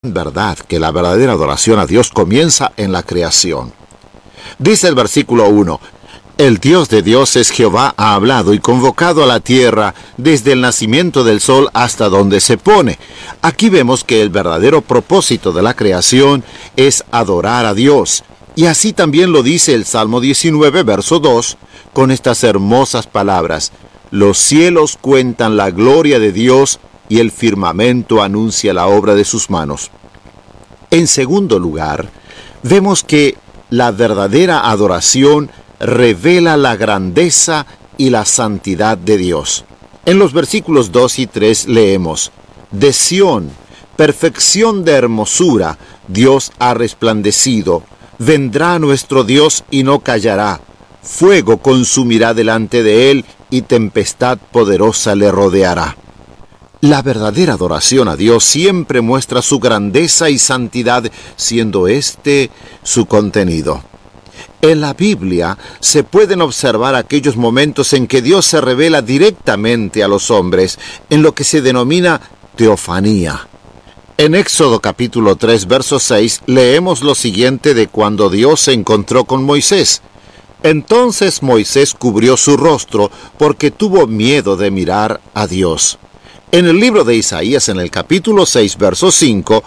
verdad que la verdadera adoración a Dios comienza en la creación. Dice el versículo 1, el Dios de dioses Jehová ha hablado y convocado a la tierra desde el nacimiento del sol hasta donde se pone. Aquí vemos que el verdadero propósito de la creación es adorar a Dios. Y así también lo dice el Salmo 19, verso 2, con estas hermosas palabras: los cielos cuentan la gloria de Dios y el firmamento anuncia la obra de sus manos. En segundo lugar, vemos que la verdadera adoración revela la grandeza y la santidad de Dios. En los versículos 2 y 3 leemos: de Sión, perfección de hermosura, Dios ha resplandecido. Vendrá nuestro Dios y no callará. Fuego consumirá delante de él y tempestad poderosa le rodeará. La verdadera adoración a Dios siempre muestra su grandeza y santidad, siendo este su contenido. En la Biblia se pueden observar aquellos momentos en que Dios se revela directamente a los hombres, en lo que se denomina teofanía. En Éxodo capítulo 3, verso 6, leemos lo siguiente de cuando Dios se encontró con Moisés. Entonces Moisés cubrió su rostro porque tuvo miedo de mirar a Dios. En el libro de Isaías, en el capítulo 6, verso 5,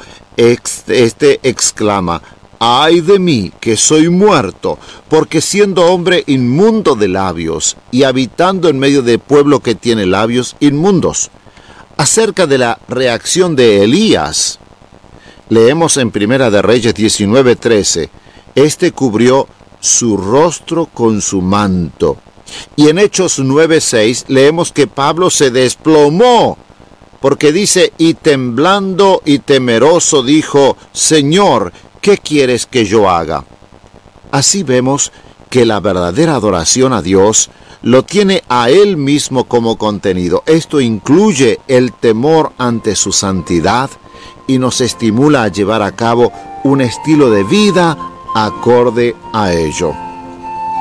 este exclama: ¡ay de mí, que soy muerto! Porque siendo hombre inmundo de labios y habitando en medio de pueblo que tiene labios inmundos. Acerca de la reacción de Elías, leemos en Primera de Reyes 19:13, este cubrió su rostro con su manto. Y en Hechos 9:6 leemos que Pablo se desplomó, porque dice: y temblando y temeroso dijo: Señor, ¿qué quieres que yo haga? Así vemos que la verdadera adoración a Dios lo tiene a Él mismo como contenido. Esto incluye el temor ante su santidad y nos estimula a llevar a cabo un estilo de vida acorde a ello.